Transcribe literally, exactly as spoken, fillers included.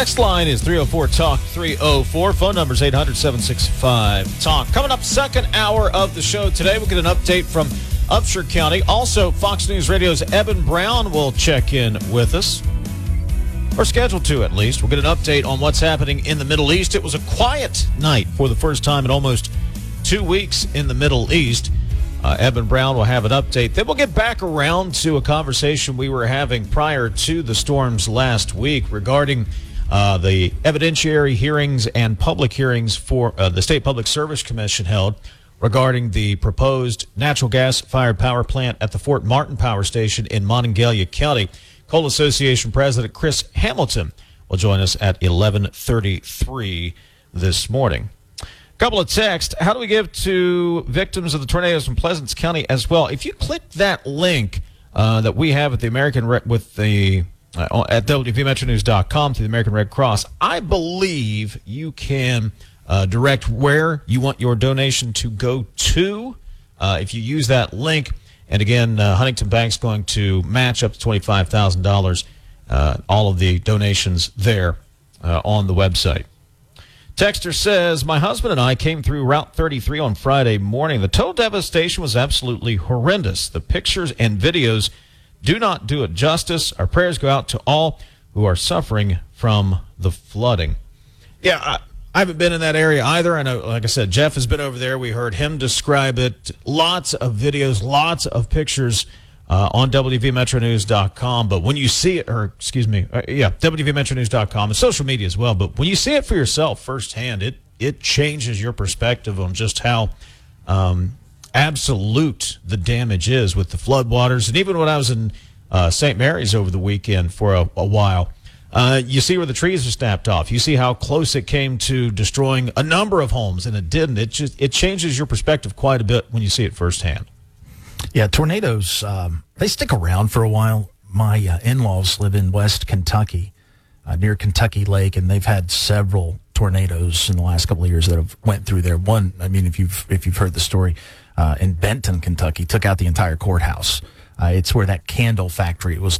Text line is three oh four talk three oh four. Phone number is eight hundred, seven six five, talk. Coming up, second hour of the show today, we'll get an update from Upshur County. Also, Fox News Radio's Evan Brown will check in with us, or scheduled to at least. We'll get an update on what's happening in the Middle East. It was a quiet night for the first time in almost two weeks in the Middle East. Uh, Evan Brown will have an update. Then we'll get back around to a conversation we were having prior to the storms last week regarding uh, the evidentiary hearings and public hearings for uh, the State Public Service Commission held regarding the proposed natural gas-fired power plant at the Fort Martin Power Station in Monongalia County. Coal Association President Chris Hamilton will join us at eleven thirty-three this morning. Couple of texts. How do we give to victims of the tornadoes in Pleasants County as well? If you click that link uh, that we have at the American Red, with the uh, at W V Metro News dot com to the American Red Cross, I believe you can uh, direct where you want your donation to go to. Uh, if you use that link, and again, uh, Huntington Bank's going to match up to twenty-five thousand dollars. Uh, all of the donations there uh, on the website. Texter says, my husband and I came through Route thirty-three on Friday morning. The total devastation was absolutely horrendous. The pictures and videos do not do it justice. Our prayers go out to all who are suffering from the flooding. Yeah, I, I haven't been in that area either. I know, like I said, Jeff has been over there. We heard him describe it. Lots of videos, lots of pictures uh, on W V Metro News dot com. But when you see it, or excuse me, uh, yeah, W V Metro News dot com and social media as well. But when you see it for yourself firsthand, it it changes your perspective on just how um, absolute the damage is with the floodwaters. And even when I was in uh, Saint Mary's over the weekend for a, a while, uh, you see where the trees are snapped off. You see how close it came to destroying a number of homes, and it didn't. It just it changes your perspective quite a bit when you see it firsthand. Yeah, tornadoes, um, they stick around for a while. My uh, in-laws live in West Kentucky, uh, near Kentucky Lake, and they've had several tornadoes in the last couple of years that have went through there. One, I mean, if you've if you've heard the story, uh, in Benton, Kentucky, took out the entire courthouse. Uh, it's where that candle factory was